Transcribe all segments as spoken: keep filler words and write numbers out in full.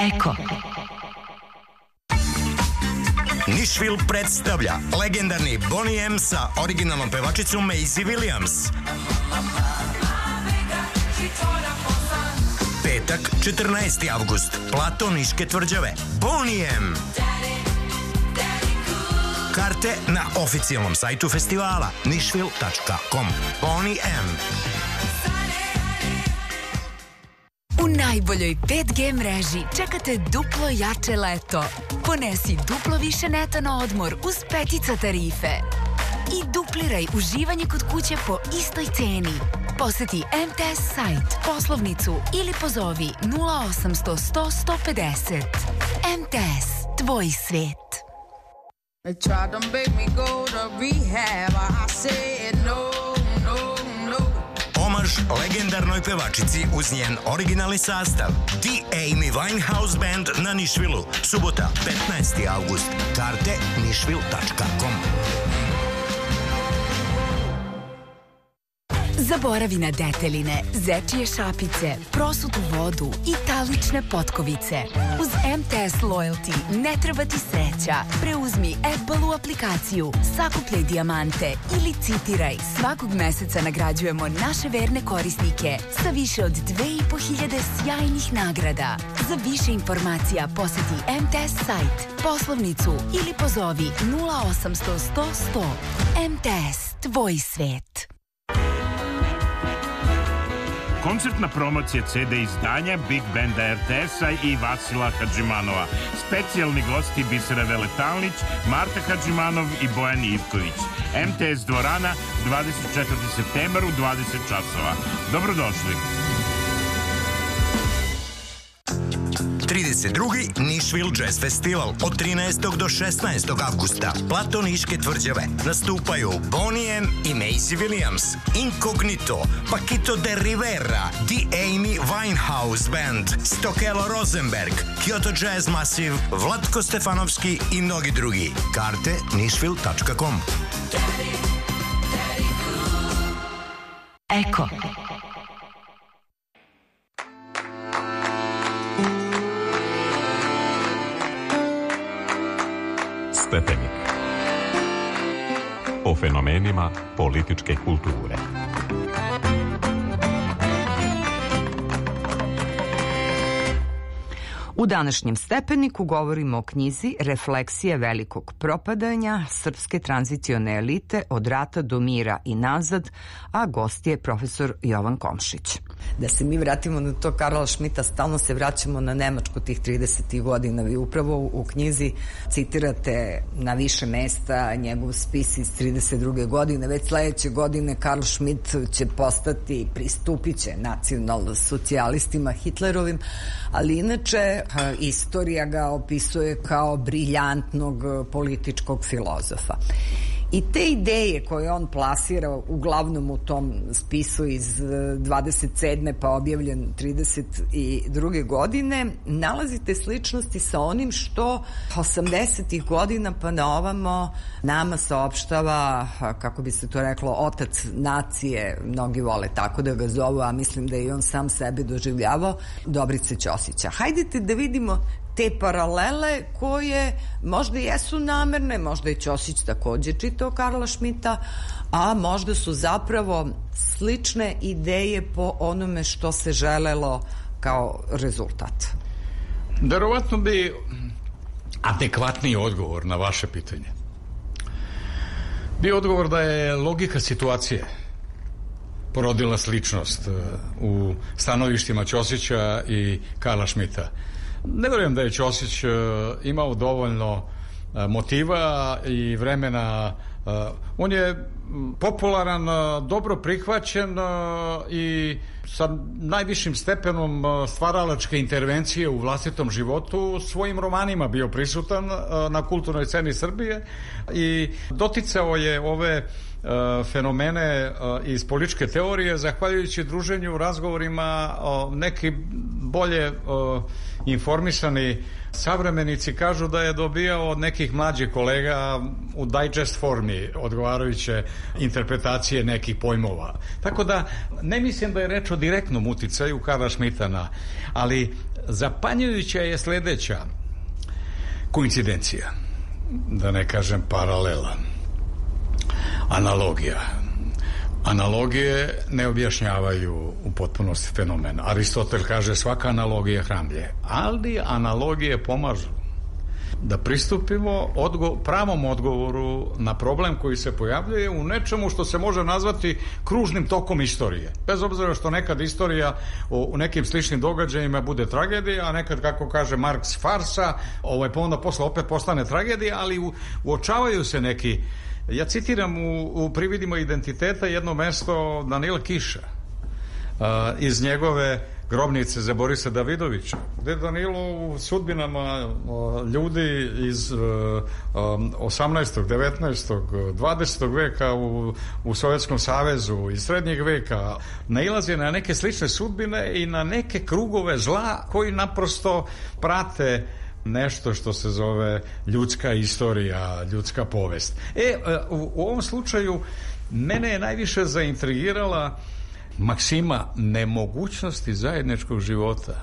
Eko. Nišvil predstavlja legendarni Boney M sa originalnom pevačicom Maisie Williams. Petak, četrnaesti avgust, plato Niške tvrđave. Boney M. Karte na oficijalnom sajtu festivala nišvil tačka com. Boney M. U najboljoj pet G mreži čekate duplo jače leto. Ponesi duplo više neta na odmor uz petica tarife. I dupliraj uživanje kod kuće po istoj ceni. Poseti M T S sajt, poslovnicu ili pozovi nula osamsto sto sto pedeset. M T S, tvoj svet. They tried to make me go to rehab. I said no, no, no. Omaž legendarnoj pevačici uz njen originalni sastav. The Amy Winehouse Band na Nišvilu. Subota, petnaesti avgust. Karte nišvil tačka com. Zaboravi na deteline, zečije šapice, prosutu vodu i talične potkovice. Uz M T S Loyalty ne treba ti sreća. Preuzmi Apple-u aplikaciju, sakupljaj dijamante ili citiraj. Svakog meseca nagrađujemo naše verne korisnike sa više od dve i po hiljade sjajnih nagrada. Za više informacija poseti M T S sajt, poslovnicu ili pozovi nula osamsto sto sto. M T S, tvoj svet. Koncertna promocija C D izdanja Big Banda R T S-a i Vasila Hadžimanova. Specijalni gosti Bisera Veletalnić, Marta Hadžimanov i Bojan Ivković. M T S dvorana, dvadeset četvrti septembar u dvadeset časova. Dobrodošli. trideset drugi Nišvil Jazz Festival od trinaestog do šesnaestog avgusta. Plato Niške tvrđave. Nastupaju Boney M i Maisie Williams, Incognito, Paquito de Rivera, The Amy Winehouse Band, Stokelo Rosenberg, Kyoto Jazz Massive, Vlatko Stefanovski i mnogi drugi. Karte nišvil tačka com. Eko. Stepenik. O fenomenima političke kulture. U današnjem Stepeniku govorimo o knjizi Refleksije velikog propadanja srpske tranzicione elite od rata do mira i nazad, a gost je profesor Jovan Komšić. Da se mi vratimo na to Karla Šmita, stalno se vraćamo na Nemačku tih tridesetih godina. Vi upravo u knjizi citirate na više mesta njegov spis iz trideset druge godine. Već sledeće godine Karl Schmitt će postati, pristupit će nacional-socijalistima Hitlerovim, ali inače istorija ga opisuje kao briljantnog političkog filozofa. I te ideje koje on plasira uglavnom u tom spisu iz dvadeset sedme pa objavljen trideset druge godine, nalazite sličnosti sa onim što osamdesetih godina pa na ovamo nama saopštava, kako bi se to reklo, otac nacije, mnogi vole tako da ga zovu, a mislim da je i on sam sebe doživljavao, Dobrice Ćosića. Hajdete da vidimo te paralele koje možda jesu namerne, možda je Ćosić takođe čitao Karla Šmita, a možda su zapravo slične ideje po onome što se želelo kao rezultat. Verovatno bi adekvatniji odgovor na vaše pitanje bio odgovor da je logika situacije porodila sličnost u stanovištima Ćosića i Karla Šmita. Ne verujem da je Ćosić imao dovoljno motiva i vremena. On je popularan, dobro prihvaćen i sa najvišim stepenom stvaralačke intervencije u vlastitom životu svojim romanima bio prisutan na kulturnoj sceni Srbije i doticao je ove fenomene iz političke teorije zahvaljujući druženju, razgovorima. Neki bolje informisani savremenici kažu da je dobijao od nekih mlađih kolega u digest formi odgovarajuće interpretacije nekih pojmova. Tako da ne mislim da je reč o direktnom uticaju Karla Schmitta, ali zapanjujuća je sledeća koincidencija, da ne kažem paralela, analogija. Analogije ne objašnjavaju u potpunosti fenomen. Aristotel kaže svaka analogija hramlje, ali analogije pomažu da pristupimo odgo pravom odgovoru na problem koji se pojavljuje u nečemu što se može nazvati kružnim tokom istorije. Bez obzira što nekad istorija u nekim sličnim događajima bude tragedija, a nekad, kako kaže Marks, farsa, ovaj, pa onda posle opet postane tragedija, ali u, uočavaju se neki. Ja citiram u, u Prividima identiteta jedno mesto Danila Kiša uh, iz njegove grobnice za Borisa Davidovića, gde Danilo u sudbinama uh, ljudi iz uh, um, osamnaestog, devetnaestog, dvadesetog veka u, u Sovjetskom savezu i srednjeg veka nailazi na neke slične sudbine i na neke krugove zla koji naprosto prate nešto što se zove ljudska istorija, ljudska povest. E, u, u ovom slučaju mene je najviše zaintrigirala maksima nemogućnosti zajedničkog života.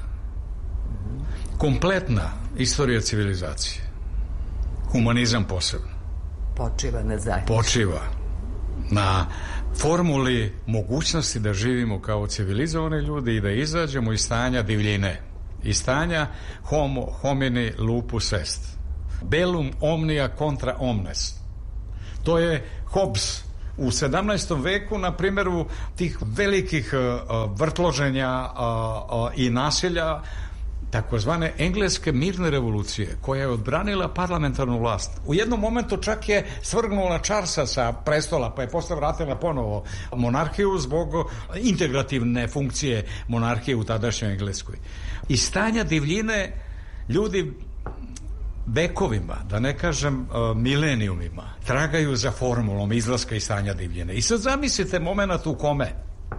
Kompletna istorija civilizacije. Humanizam posebno. Počiva na zajedničku. Počiva na formuli mogućnosti da živimo kao civilizovani ljudi i da izađemo iz stanja divljine, iz stanja homo homini lupus est. Bellum omnia contra omnes. To je Hobbes u sedamnaestom veku na primjeru tih velikih uh, vrtloženja uh, uh, i nasilja takozvane engleske mirne revolucije, koja je odbranila parlamentarnu vlast. U jednom momentu čak je svrgnula Charlesa sa prestola, pa je posle vratila ponovo monarhiju zbog integrativne funkcije monarhije u tadašnjoj Engleskoj. Iz stanja divljine ljudi vekovima, da ne kažem uh, milenijumima, tragaju za formulom izlaska iz stanja divljine. I sad zamislite moment u kome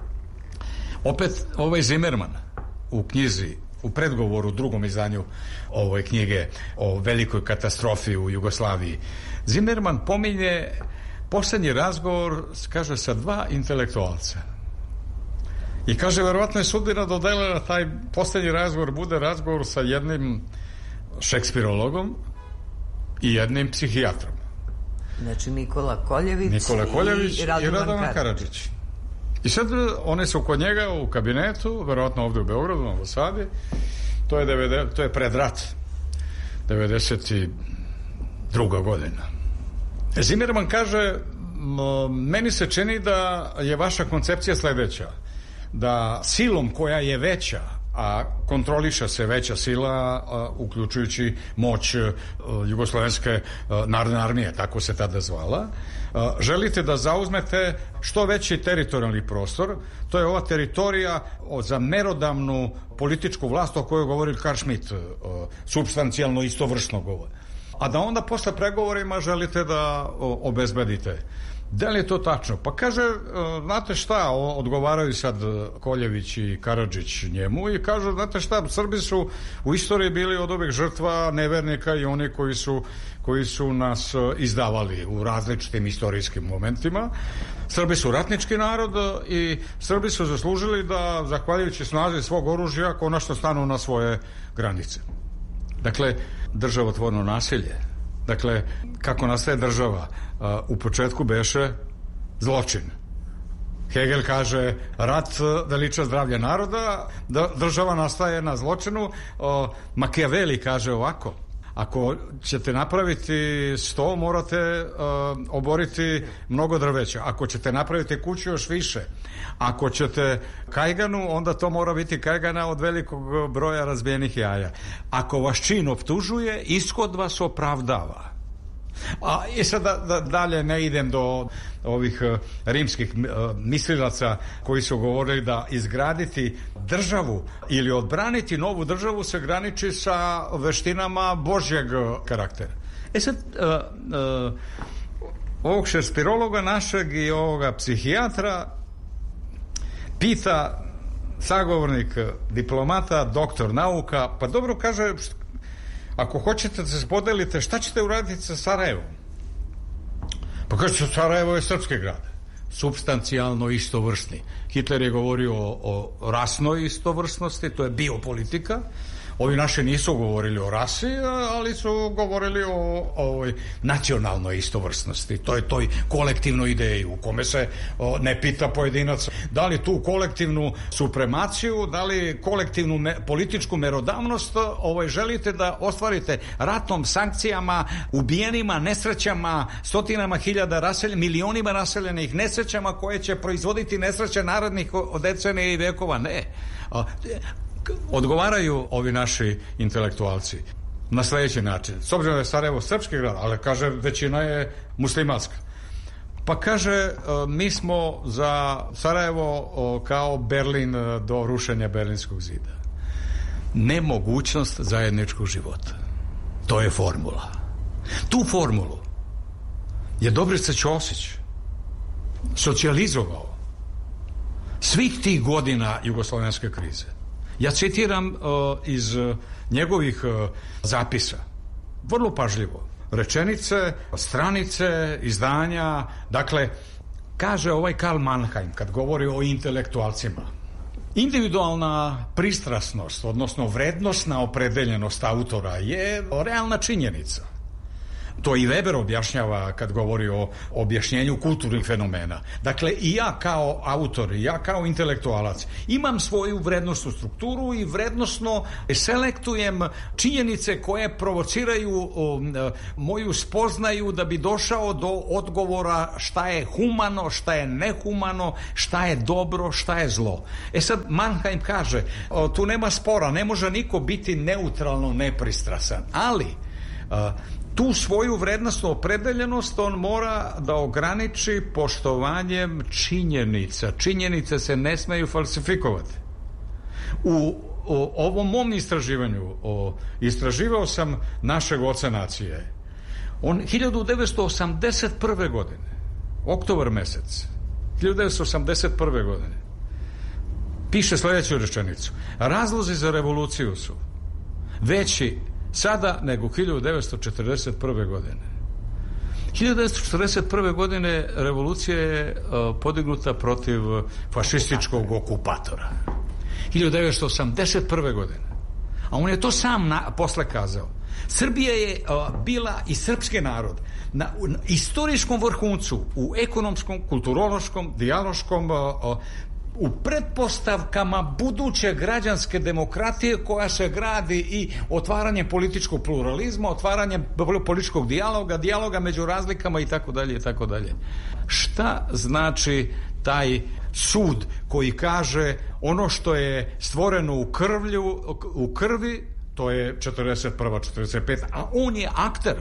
opet ovaj Zimmerman u knjizi, u predgovoru, drugom izdanju ove knjige o velikoj katastrofi u Jugoslaviji, Zimmerman pominje poslednji razgovor, kaže, sa dva intelektualca. I kaže, verovatno je sudbina dodelila da taj poslednji razgovor bude razgovor sa jednim šekspirologom i jednim psihijatrom. Znači Nikola Koljević, Nikola Koljević i Radovan, i Radovan Karadžić. I sad one su kod njega u kabinetu, verovatno ovde u Beogradu, na Ambasadi. To je, devedeset, to je pred rat, devedeset druga godina. Zimmerman kaže, meni se čini da je vaša koncepcija sledeća, da silom koja je veća, a kontroliša se veća sila, a, uključujući moć a, Jugoslovenske a, narodne armije, tako se tada zvala, a, želite da zauzmete što veći teritorijalni prostor. To je ova teritorija o, za merodavnu političku vlast o kojoj govori Karl Schmitt, a, substancijalno istovršno govori. A da onda posle pregovorima želite da o, obezbedite. Da li je to tačno? Pa kaže, znate šta, odgovaraju sad Koljević i Karadžić njemu i kažu, znate šta, Srbi su u istoriji bili od uvek žrtva nevernika i oni koji su, koji su nas izdavali u različitim istorijskim momentima. Srbi su ratnički narod i Srbi su zaslužili da, zahvaljujući snazi svog oružja, konačno stanu na svoje granice. Dakle, državotvorno nasilje. Dakle, kako nastaje država? U početku beše zločin. Hegel kaže, rat veliča zdravlje naroda, država nastaje na zločinu. Machiavelli kaže ovako, ako ćete napraviti sto, morate uh, oboriti mnogo drveća. Ako ćete napraviti kuću, još više. Ako ćete kajganu, onda to mora biti kajgana od velikog broja razbijenih jaja. Ako vas čin optužuje, ishod vas opravdava. A i sad da, da dalje ne idem do ovih uh, rimskih uh, mislilaca koji su govorili da izgraditi državu ili odbraniti novu državu se graniči sa veštinama Božjeg karaktera. E sad, uh, uh, ovog šekspirologa našeg i ovoga psihijatra pita sagovornik diplomata, doktor nauka, pa dobro, kaže, ako hoćete da se podelite, šta ćete uraditi sa Sarajevom? Pa kaže, Sarajevo je srpski grad, supstancijalno istovrsni. Hitler je govorio o, o rasnoj istovrsnosti, to je biopolitika. Ovi naši nisu govorili o rasi, ali su govorili o, o nacionalnoj istovrsnosti. To je toj kolektivnoj ideji u kome se o, ne pita pojedinac da li tu kolektivnu supremaciju, da li kolektivnu me, političku merodavnost ovaj, želite da ostvarite ratnom, sankcijama, ubijenima, nesrećama, stotinama hiljada raseljenih, milionima raseljenih, nesrećama koje će proizvoditi nesreće narednih decenija i vekova. Ne. Odgovaraju ovi naši intelektualci na sljedeći način. S obzirom da je Sarajevo srpski grad, ali kaže većina je muslimanska. Pa kaže, mi smo za Sarajevo kao Berlin do rušenja Berlinskog zida. Nemogućnost zajedničkog života. To je formula. Tu formulu je Dobrica Ćosić socijalizovao svih tih godina jugoslovenske krize. Ja citiram uh, iz uh, njegovih uh, zapisa, vrlo pažljivo, rečenice, stranice, izdanja, dakle, kaže ovaj Karl Mannheim, kad govori o intelektualcima, individualna pristrasnost, odnosno vrednosna opredeljenost autora je realna činjenica. To i Weber objašnjava kad govori o objašnjenju kulturnih fenomena. Dakle, i ja kao autor, i ja kao intelektualac imam svoju vrednostnu strukturu i vrednosno selektujem činjenice koje provociraju o, moju spoznaju da bi došao do odgovora šta je humano, šta je nehumano, šta je dobro, šta je zlo. E sad, Mannheim kaže, o, tu nema spora, ne može niko biti neutralno nepristrasan, ali a, tu svoju vrednostnu opredeljenost on mora da ograniči poštovanjem činjenica. Činjenice se ne smeju falsifikovati. U o, ovom mom istraživanju, o, istraživao sam našeg oca nacije. On hiljadu devetsto osamdeset prve godine, oktobar mesec, hiljadu devetsto osamdeset prve godine, piše sljedeću rečenicu. Razlozi za revoluciju su veći sada nego hiljadu devetsto četrdeset prve godine. hiljadu devetsto četrdeset prve godine revolucija je uh, podignuta protiv fašističkog okupatora. hiljadu devetsto osamdeset prve godine. A on je to sam na, posle kazao. Srbija je uh, bila i srpski narod na, na istorijskom vrhuncu u ekonomskom, kulturološkom, dijaloškom uh, uh, u pretpostavkama buduće građanske demokratije koja se gradi i otvaranjem političkog pluralizma, otvaranjem političkog dijaloga, dijaloga među razlikama i tako dalje i tako dalje. Šta znači taj sud koji kaže ono što je stvoreno u krvlju, u krvi, to je četrdeset prva četrdeset peta, a on je akter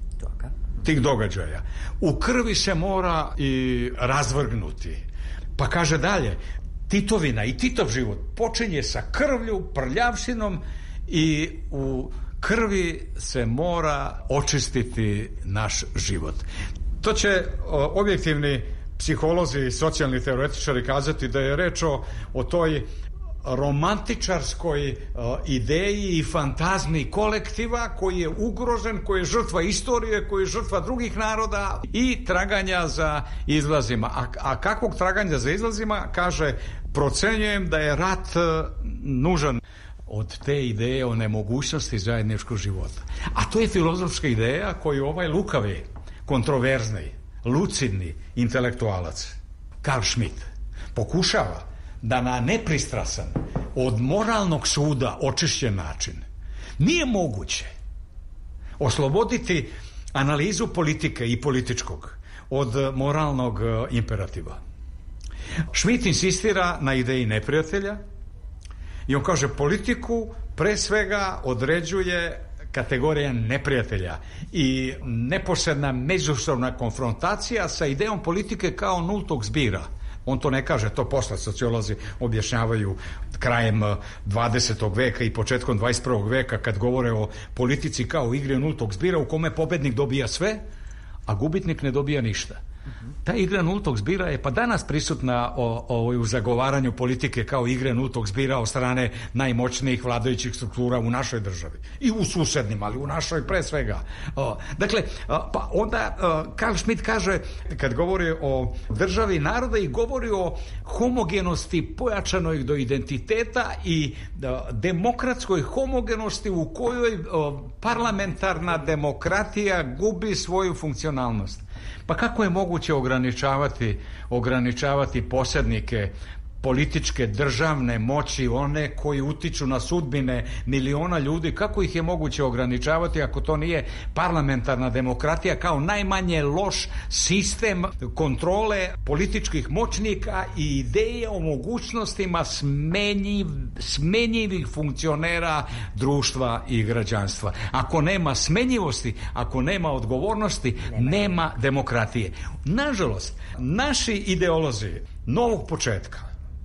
tih događaja. U krvi se mora i razvrgnuti. Pa kaže dalje, Titovina i Titov život počinje sa krvlju, prljavšinom i u krvi se mora očistiti naš život. To će objektivni psiholozi i socijalni teoretičari kazati da je reč o, o toj romantičarskoj uh, ideji i fantazmi kolektiva koji je ugrožen, koji je žrtva istorije, koji je žrtva drugih naroda i traganja za izlazima. A, a kakvog traganja za izlazima? Kaže, procenjujem da je rat uh, nužan od te ideje o nemogućnosti zajedničkog života. A to je filozofska ideja koju ovaj lukavi, kontroverzni, lucidni intelektualac Karl Schmitt pokušava da na nepristrasan, od moralnog suda očišćen način nije moguće osloboditi analizu politike i političkog od moralnog imperativa. Schmitt insistira na ideji neprijatelja i on kaže, politiku pre svega određuje kategorija neprijatelja i neposredna međusobna konfrontacija sa idejom politike kao nultog zbira. On to ne kaže, to posle sociolozi objašnjavaju krajem dvadesetog veka i početkom dvadeset prvog veka kad govore o politici kao igre nultog zbira u kome pobednik dobija sve, a gubitnik ne dobija ništa. Ta igra nultog zbira je pa danas prisutna o, o, u zagovaranju politike kao igre nultog zbira od strane najmoćnijih vladajućih struktura u našoj državi. I u susednim, ali u našoj pre svega. O, dakle, pa onda Karl Schmitt kaže, kad govori o državi naroda, i govori o homogenosti pojačanoj do identiteta i da, demokratskoj homogenosti u kojoj o, parlamentarna demokratija gubi svoju funkcionalnost. Pa kako je moguće ograničavati, ograničavati posrednike političke državne moći, one koji utiču na sudbine miliona ljudi, kako ih je moguće ograničavati ako to nije parlamentarna demokratija kao najmanje loš sistem kontrole političkih moćnika i ideje o mogućnostima smenjiv, smenjivih funkcionera društva i građanstva. Ako nema smenjivosti, ako nema odgovornosti, nema, nema demokratije. Nažalost, naši ideolozi novog početka,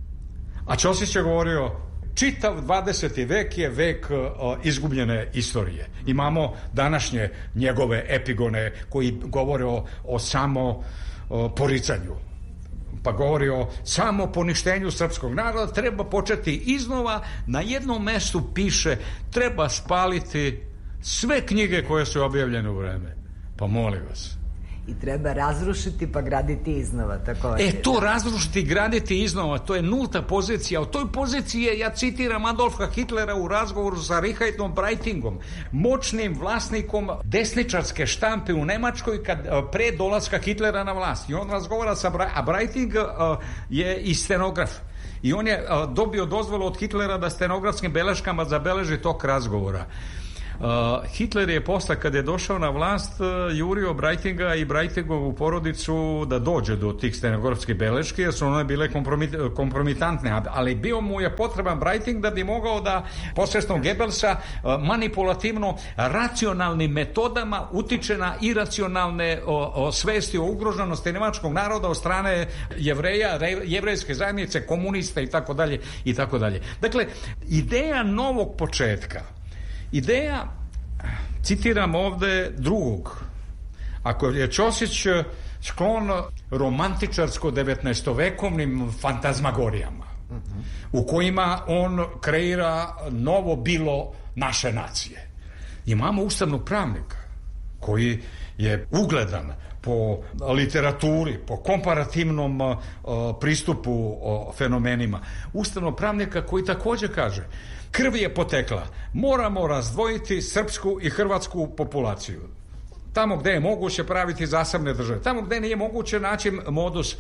a Ćosić je govorio, čitav dvadeseti vek je vek o, izgubljene istorije. Imamo današnje njegove epigone koji govore o, o samo o, poricanju. Pa govori o samo poništenju srpskog naroda, treba početi iznova. Na jednom mestu piše, treba spaliti sve knjige koje su objavljene u vreme. Pa molim vas. I treba razrušiti pa graditi iznova, tako je. E, to razrušiti i graditi iznova, to je nulta pozicija. O toj poziciji je, ja citiram Adolfa Hitlera u razgovoru sa Richardom Breitingom, moćnim vlasnikom desničarske štampe u Nemačkoj kad, pre dolaska Hitlera na vlast. I on razgovara sa Breiting, a Breiting uh, je i stenograf. I on je uh, dobio dozvolu od Hitlera da stenografskim beleškama zabeleži tok razgovora. Uh, Hitler je posle, kad je došao na vlast, uh, jurio Breitinga i Breitingovu porodicu da dođe do tih stenografskih beleški, jer su one bile kompromit, kompromitantne, ali bio mu je potreban Breiting da bi mogao da posredstvom Goebbelsa uh, manipulativno racionalnim metodama utiče na iracionalne o, o svesti o ugroženosti nemačkog naroda od strane Jevreja, jevrejske zajednice, komunista i tako dalje i tako dalje. Dakle, ideja novog početka, ideja, citiram ovde drugog, ako je Ćosić sklon romantičarsko devetnaestovekovnim fantazmagorijama, uh-huh. u kojima on kreira novo bilo naše nacije. Imamo ustavnog pravnika koji je ugledan po literaturi, po komparativnom uh, pristupu uh, fenomenima. Ustavnog pravnika koji takođe kaže, krv je potekla, moramo razdvojiti srpsku i hrvatsku populaciju. Tamo gde je moguće praviti zasebne države, tamo gde nije moguće naći modus,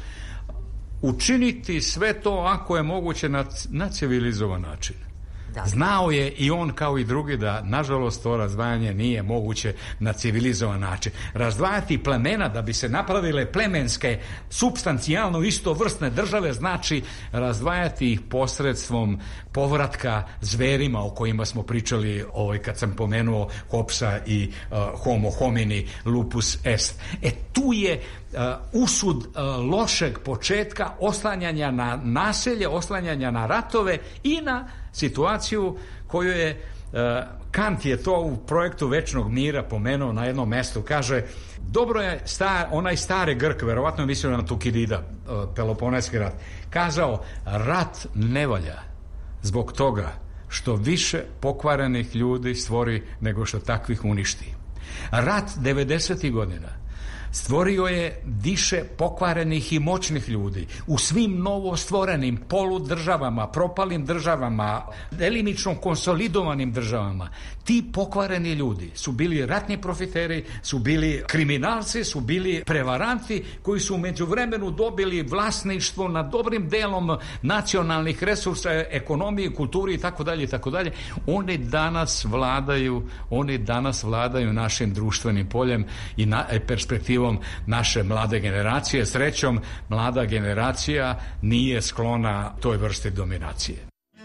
učiniti sve to ako je moguće na, na civilizovan način. Da. Znao je i on kao i drugi da nažalost to razdvajanje nije moguće na civilizovan način. Razdvajati plemena da bi se napravile plemenske supstancijalno istovrsne države znači razdvajati ih posredstvom povratka zverima o kojima smo pričali ovaj, kad sam pomenuo Hobbesa i uh, homo homini lupus est. E tu je Uh, usud uh, lošeg početka oslanjanja na naselje, oslanjanja na ratove i na situaciju koju je uh, Kant je to u projektu Večnog mira pomenuo na jednom mestu, kaže dobro je star, onaj stari Grk, verovatno je mislio na Tukidida, uh, Peloponejski rat, kazao rat ne valja zbog toga što više pokvarenih ljudi stvori nego što takvih uništi. Rat devedesetih godina stvorio je više pokvarenih i moćnih ljudi u svim novostvorenim poludržavama, propalim državama, delimično konsolidovanim državama. Ti pokvareni ljudi su bili ratni profiteri, su bili kriminalci, su bili prevaranti koji su u međuvremenu dobili vlasništvo nad dobrim delom nacionalnih resursa, ekonomije, kulturi i tako dalje i tako dalje. Oni danas vladaju, oni danas vladaju našim društvenim poljem i na, perspektivom naše mlade generacije. Srećom, mlada generacija nije sklona toj vrsti dominacije.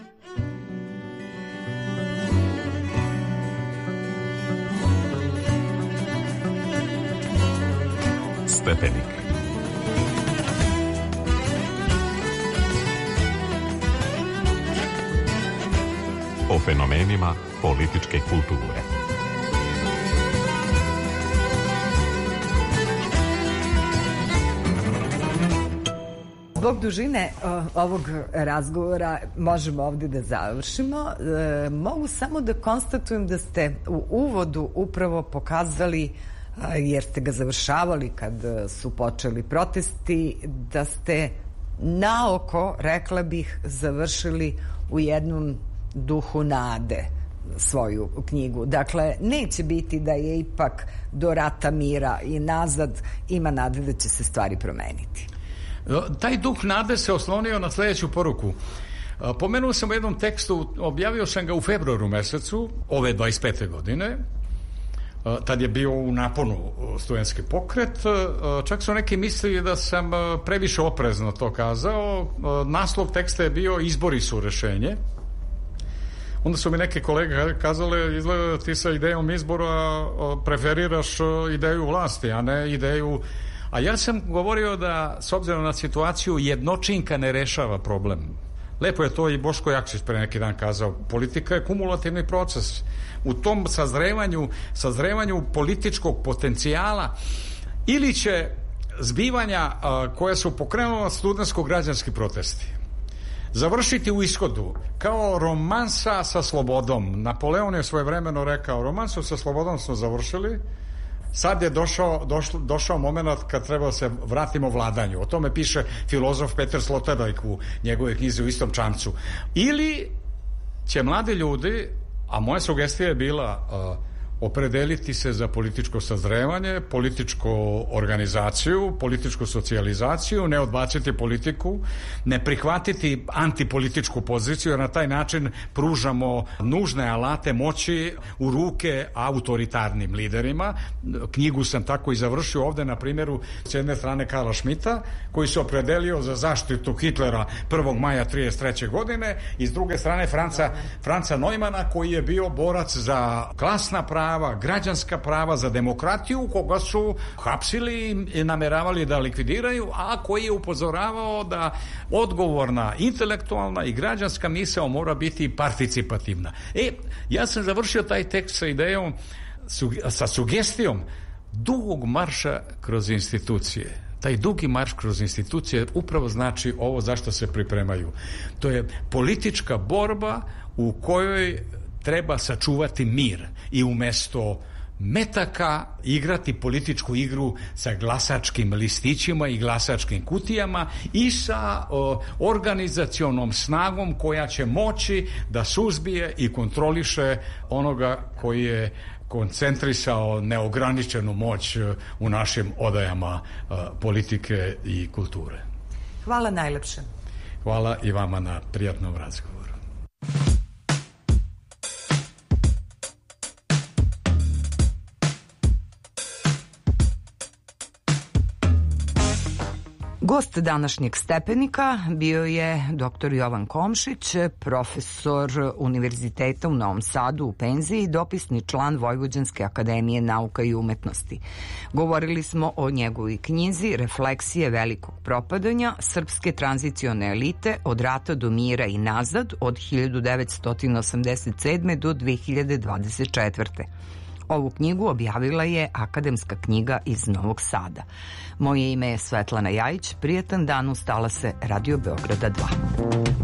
Stepenik. O fenomenima političke kulture. Zbog dužine ovog razgovora možemo ovde da završimo. Mogu samo da konstatujem da ste u uvodu upravo pokazali, jer ste ga završavali kad su počeli protesti, da ste naoko, rekla bih, završili u jednom duhu nade svoju knjigu. Dakle, neće biti da je ipak do rata mira i nazad, ima nade da će se stvari promeniti. Taj duh nade se oslonio na sledeću poruku. Pomenuo sam u jednom tekstu, objavio sam ga u februaru mesecu ove dvadeset pete godine. Tad je bio u naponu studentski pokret. Čak su neki mislili da sam previše oprezno to kazao. Naslov teksta je bio "Izbori su rešenje". Onda su mi neke kolege kazale, izgleda ti sa idejom izbora preferiraš ideju vlasti, a ne ideju... A ja sam govorio da, s obzirom na situaciju, jednočinka ne rešava problem. Lepo je to i Boško Jakšić pre neki dan kazao. Politika je kumulativni proces. U tom sazrevanju, sazrevanju političkog potencijala ili će zbivanja koja su pokrenula studentsko-građanski protesti završiti u ishodu kao romansa sa slobodom. Napoleon je svojevremeno rekao, romansu sa slobodom smo završili, sad je došao, došlo, došao moment kad treba da se vratimo vladanju. O tome piše filozof Peter Sloterdijk u njegove knjizi U istom čamcu. Ili će mladi ljudi, a moja sugestija je bila uh, opredeliti se za političko sazrevanje, političku organizaciju, političku socijalizaciju, ne odbaciti politiku, ne prihvatiti antipolitičku poziciju, jer na taj način pružamo nužne alate moći u ruke autoritarnim liderima. Knjigu sam tako i završio ovde na primjeru s jedne strane Karla Schmidta, koji se opredelio za zaštitu Hitlera prvog maja trideset treće godine, i s druge strane Franca, Franca Neumana, koji je bio borac za klasna prava, građanska prava, za demokratiju, koga su hapsili i nameravali da likvidiraju, a koji je upozoravao da odgovorna intelektualna i građanska misao mora biti participativna. E, ja sam završio taj tekst sa idejom, sa sugestijom dugog marša kroz institucije. Taj dugi marš kroz institucije upravo znači ovo zašto se pripremaju. To je politička borba u kojoj treba sačuvati mir i umesto metaka igrati političku igru sa glasačkim listićima i glasačkim kutijama i sa o, organizacionom snagom koja će moći da suzbije i kontroliše onoga koji je koncentrisao neograničenu moć u našim odajama a, politike i kulture. Hvala najlepše. Hvala i vama na prijatnom razgovoru. Gost današnjeg Stepenika bio je doktor Jovan Komšić, profesor Univerziteta u Novom Sadu u penziji i dopisni član Vojvođanske akademije nauka i umetnosti. Govorili smo o njegovoj knjizi Refleksije velikog propadanja srpske tranzicione elite od rata do mira i nazad od hiljadu devetsto osamdeset sedme do dve hiljade dvadeset četvrte. Ovu knjigu objavila je Akademska knjiga iz Novog Sada. Moje ime je Svetlana Jajić. Prijatan dan, ustala se Radio Beograda dva.